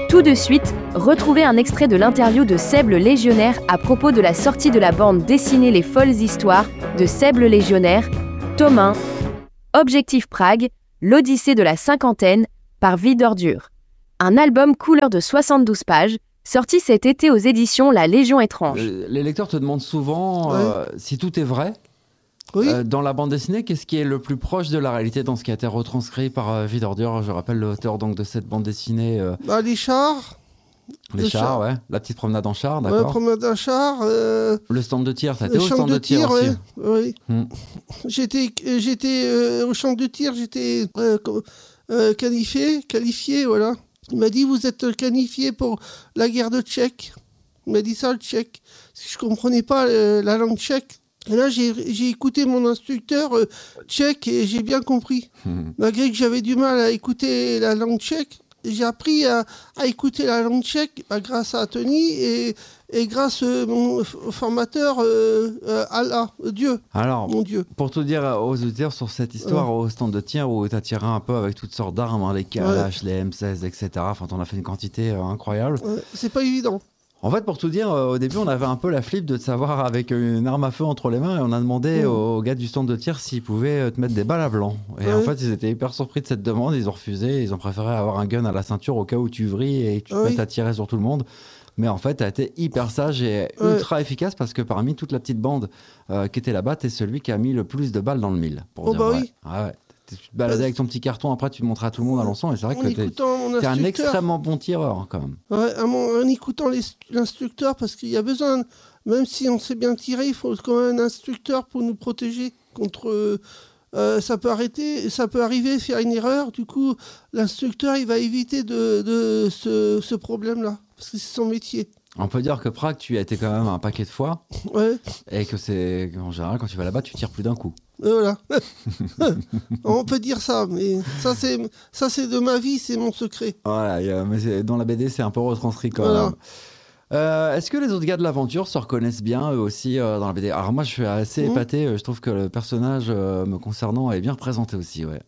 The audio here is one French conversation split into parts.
Tout de suite, retrouvez un extrait de l'interview de Seb le Légionnaire à propos de la sortie de la bande dessinée Les Folles Histoires de Seb le Légionnaire, tome 1, Objectif Prague, l'Odyssée de la cinquantaine, par Vie d'Ordure. Un album couleur de 72 pages, sorti cet été aux éditions La Légion étrange. Les lecteurs te demandent souvent si tout est vrai. Oui. Dans la bande dessinée, qu'est-ce qui est le plus proche de la réalité dans ce qui a été retranscrit par Vie d'Ordure? Je rappelle l'auteur donc de cette bande dessinée. Les chars. Les chars, ouais. La petite promenade en char, d'accord. La promenade en char. Le stand de tir, t'as été Le au champ stand de de tir tir, aussi. oui. J'étais au champ de tir, j'étais qualifié, voilà. Il m'a dit, vous êtes qualifié pour la guerre de Tchèque. Il m'a dit ça, le tchèque. Je comprenais pas la langue tchèque. Et là, j'ai écouté mon instructeur tchèque et j'ai bien compris. Malgré que j'avais du mal à écouter la langue tchèque, j'ai appris à écouter la langue tchèque grâce à Tony et grâce à mon formateur Allah, Dieu. Alors, mon Dieu. Pour tout dire aux auditeurs sur cette histoire au stand de tir où tu as tiré un peu avec toutes sortes d'armes, les Kalash, les M16, etc. Enfin, t'en as fait une quantité incroyable. C'est pas évident. En fait, pour tout dire, au début, on avait un peu la flip de te savoir avec une arme à feu entre les mains et on a demandé aux gars du stand de tir s'ils pouvaient te mettre des balles à blanc. Et en fait, ils étaient hyper surpris de cette demande, ils ont refusé, ils ont préféré avoir un gun à la ceinture au cas où tu vrilles et que tu te mettes à tirer sur tout le monde. Mais en fait, tu as été hyper sage et ultra efficace parce que parmi toute la petite bande qui était là-bas, tu es celui qui a mis le plus de balles dans le mille. Pour dire vrai. Oui. Ah ouais. Tu te baladais avec ton petit carton, après tu montrais à tout le monde à l'ensemble et c'est vrai que t'es un extrêmement bon tireur quand même. Ouais, en écoutant l'instructeur, parce qu'il y a besoin, même si on sait bien tirer, il faut quand même un instructeur pour nous protéger contre... ça peut arriver, faire une erreur, du coup l'instructeur il va éviter ce problème-là, parce que c'est son métier. On peut dire que Prague, tu y as été quand même un paquet de fois. Ouais. Et que c'est, en général, quand tu vas là-bas, tu tires plus d'un coup. Voilà. On peut dire ça, mais ça c'est de ma vie, c'est mon secret. Voilà, mais dans la BD, c'est un peu retranscrit quand même. Est-ce que les autres gars de l'aventure se reconnaissent bien, eux aussi, dans la BD? Alors moi, je suis assez épaté. Je trouve que le personnage me concernant est bien représenté aussi, ouais.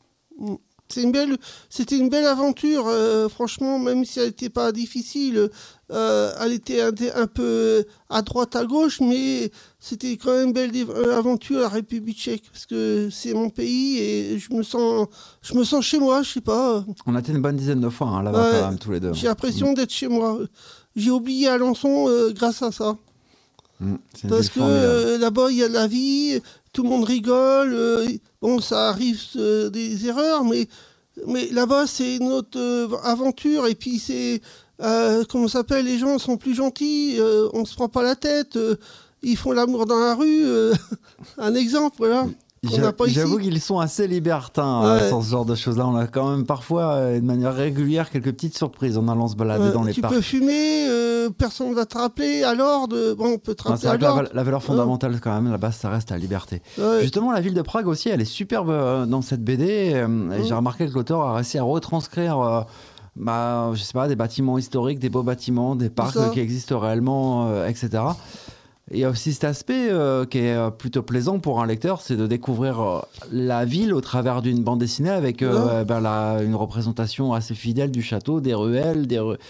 C'était une belle aventure, franchement, même si elle n'était pas difficile, elle était un peu à droite, à gauche, mais c'était quand même une belle aventure, la République tchèque, parce que c'est mon pays et je me sens chez moi, je sais pas. On a été une bonne dizaine de fois là-bas, quand même, tous les deux. J'ai l'impression d'être chez moi. J'ai oublié Alençon grâce à ça. Parce que là-bas, il y a de la vie, tout le monde rigole. Bon, ça arrive des erreurs, mais là-bas, c'est notre aventure. Et puis, c'est... comment ça s'appelle? Les gens sont plus gentils, on se prend pas la tête, ils font l'amour dans la rue. Un exemple, voilà. J'avoue qu'ils sont assez libertins sur ce genre de choses-là. On a quand même parfois, de manière régulière, quelques petites surprises en allant se balader dans les parcs. Tu peux fumer, personne ne va te rappeler à l'ordre. Bon, on peut te rappeler à l'ordre. La valeur fondamentale, quand même, là-bas, ça reste la liberté. Justement, la ville de Prague aussi, elle est superbe dans cette BD. Et j'ai remarqué que l'auteur a réussi à retranscrire... je sais pas, des bâtiments historiques, des beaux bâtiments, des parcs qui existent réellement, etc. Il y a aussi cet aspect qui est plutôt plaisant pour un lecteur, c'est de découvrir la ville au travers d'une bande dessinée avec une représentation assez fidèle du château, des ruelles,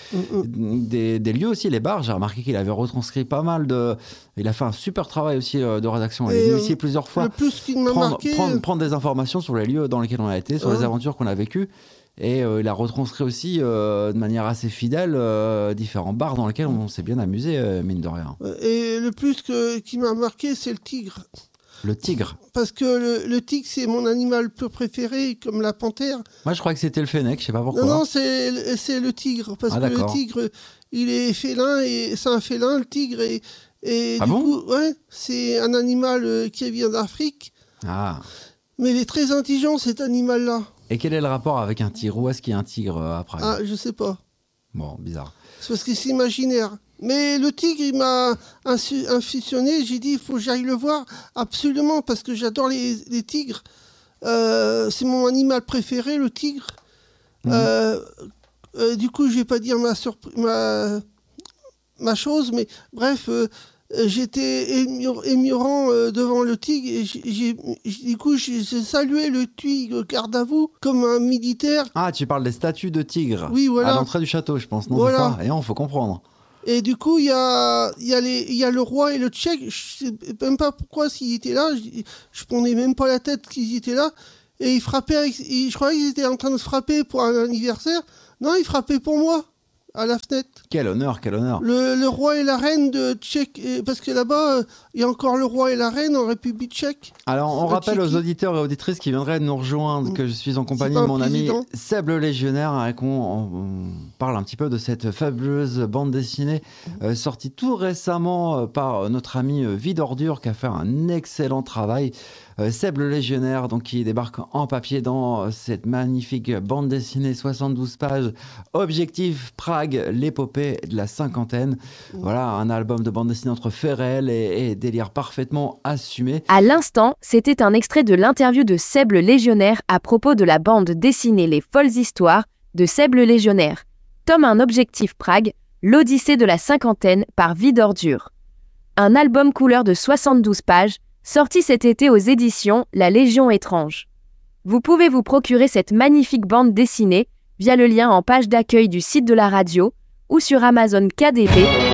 des lieux aussi, les bars. J'ai remarqué qu'il avait retranscrit pas mal de... Il a fait un super travail aussi de rédaction. Il est venu ici plusieurs fois prendre des informations sur les lieux dans lesquels on a été, sur les aventures qu'on a vécues. Et il a retranscrit aussi de manière assez fidèle différents bars dans lesquels on s'est bien amusé, mine de rien. Et le plus qui m'a marqué, c'est le tigre. Le tigre? Parce que le tigre, c'est mon animal préféré, comme la panthère. Moi, je crois que c'était le fennec, je sais pas pourquoi. Non, c'est le tigre. Parce que le tigre, il est félin, et c'est un félin, le tigre. Et du coup, c'est un animal qui vient d'Afrique. Mais il est très intelligent, cet animal-là. Et quel est le rapport avec un tigre? Où est-ce qu'il y a un tigre à Prague? Je sais pas. Bon, bizarre. C'est parce que c'est imaginaire. Mais le tigre, il m'a infusionné. J'ai dit, il faut que j'aille le voir absolument parce que j'adore les tigres. C'est mon animal préféré, le tigre. Du coup, je vais pas dire ma chose, mais bref, j'étais émurant devant le tigre et du coup j'ai salué le tigre garde à vous comme un militaire. Ah, tu parles des statues de tigres. Oui, voilà. À l'entrée du château, je pense. Non, voilà. C'est ça. Et on faut comprendre. Et du coup, il y a le roi et le tchèque. Je sais même pas pourquoi s'ils étaient là. Je prenais même pas la tête qu'ils étaient là. Et ils frappaient. Je croyais qu'ils étaient en train de se frapper pour un anniversaire. Non, ils frappaient pour moi. À la fenêtre. Quel honneur, quel honneur. Le roi et la reine de Tchèque, parce que là-bas, il y a encore le roi et la reine en République tchèque. Alors, on rappelle aux auditeurs et auditrices qui viendraient nous rejoindre que je suis en compagnie de mon ami Seb le Légionnaire et qu'on parle un petit peu de cette fabuleuse bande dessinée sortie tout récemment par notre ami Vide Ordure qui a fait un excellent travail. Seb le Légionnaire, donc, qui débarque en papier dans cette magnifique bande dessinée, 72 pages, Objectif Prague, l'épopée de la cinquantaine. Voilà, un album de bande dessinée entre faits réels et délire parfaitement assumé. À l'instant, c'était un extrait de l'interview de Seb le Légionnaire à propos de la bande dessinée Les Folles Histoires de Seb le Légionnaire. Tome 1 Objectif Prague, l'Odyssée de la cinquantaine par Vide Ordure. Un album couleur de 72 pages, sorti cet été aux éditions La Légion étrange. Vous pouvez vous procurer cette magnifique bande dessinée via le lien en page d'accueil du site de la radio ou sur Amazon KDP